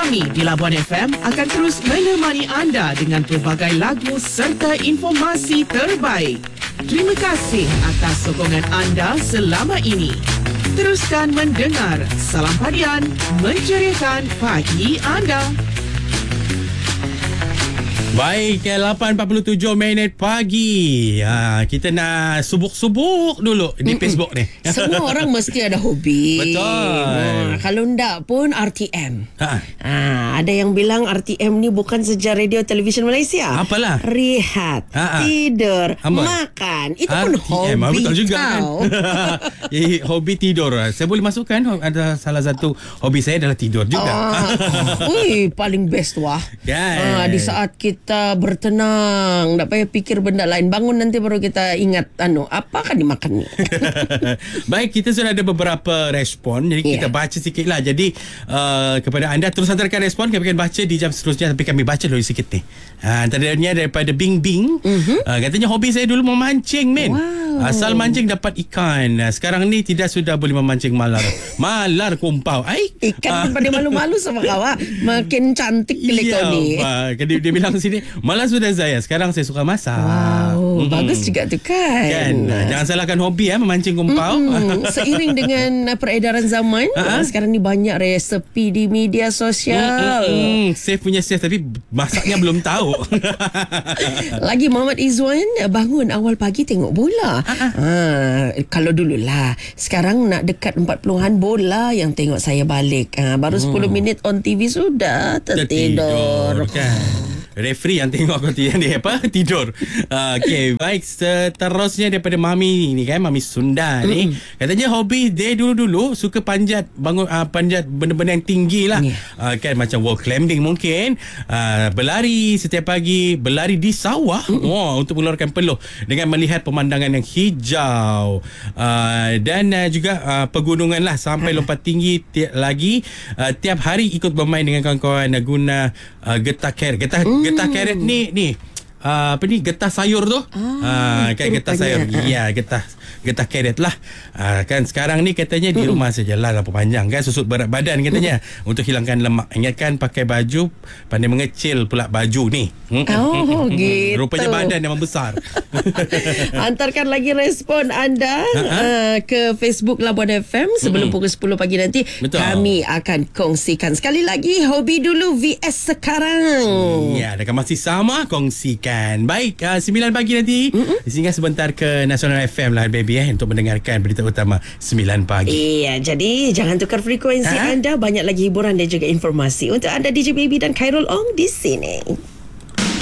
Kami di Labuan FM akan terus menemani anda dengan pelbagai lagu serta informasi terbaik. Terima kasih atas sokongan anda selama ini. Teruskan mendengar Salam Harian menceriakan pagi anda. Baik, 8.47 minit pagi. Kita nak subuk-subuk dulu di Facebook ni. Semua orang mesti ada hobi. Betul. Kalau enggak pun RTM. Ada yang bilang RTM ni bukan saja radio televisyen Malaysia. Apalah? Rehat, tidur, Amboi. makan. Itu pun RTM, hobi betul juga kau. kan. Hobi tidur. Saya boleh masukkan ada salah satu hobi saya adalah tidur juga. Paling best wah. Kan? Di saat kita bertenang, tak payah fikir benda lain. Bangun nanti baru kita ingat apa kan dimakan ni. Baik, kita sudah ada beberapa respon. Jadi kita baca sikit lah. Jadi kepada anda terus hantarkan respon. Kami akan baca di jam seterusnya. Tapi kami baca dulu sikit ni. Antaranya daripada Bing Bing. Katanya hobi saya dulu memancing, men. Asal mancing dapat ikan. Sekarang ni tidak sudah boleh memancing malar. Malar kumpau. Ikan pada malu-malu sama kau. Makin cantik kau ni. Dia bilang sini, malas sudah saya. Sekarang saya suka masak. Bagus juga tu kan. Jangan salahkan hobi memancing kumpau. Seiring dengan peredaran zaman, sekarang ni banyak resepi di media sosial. Chef punya chef tapi masaknya belum tahu. Lagi Muhammad Izzuan bangun awal pagi tengok bola. Kalau dululah, sekarang nak dekat 40-an bola yang tengok saya balik. Baru 10 minit on TV sudah tertidur. Kan. Referee yang tengok kau tidur. Okey, baik, seterusnya daripada Mami ni kan, Mami Sunda ni. Katanya hobi dia dulu-dulu suka panjat benda-benda yang tinggi lah. Kan macam wall climbing mungkin. Berlari setiap pagi, berlari di sawah untuk mengeluarkan peluh dengan melihat pemandangan yang hijau. Dan juga pegunungan lah sampai lompat tinggi lagi. Tiap hari ikut bermain dengan kawan-kawan guna getah karet. Getah karet ni apa ni, getah sayur tu. Kan getah sayur. Ya, getah karet lah. Kan sekarang ni katanya di rumah sajalah lampu panjang kan, susut berat badan katanya untuk hilangkan lemak. Ingatkan pakai baju, pandai mengecil pula baju ni. Gitu. Rupanya badan memang besar. Hantarkan lagi respon anda ke Facebook Labuan FM sebelum pukul 10 pagi nanti. Betul. Kami akan kongsikan sekali lagi hobi dulu vs sekarang. Ya, adakah masih sama? Kongsikan. Baik, 9 pagi nanti singgah sebentar ke Nasional FM lah baby untuk mendengarkan berita utama 9 pagi. Iya, jadi jangan tukar frekuensi anda. Banyak lagi hiburan dan juga informasi untuk anda, DJ Baby dan Khairul Ong di sini.